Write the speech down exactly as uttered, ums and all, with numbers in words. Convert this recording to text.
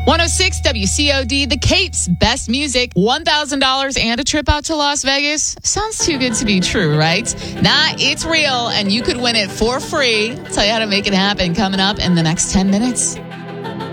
one oh six W C O D, The Capes, best music, one thousand dollars and a trip out to Las Vegas. Sounds too good to be true, right? Nah, it's real, and you could win it for free. I'll tell you how to make it happen coming up in the next ten minutes.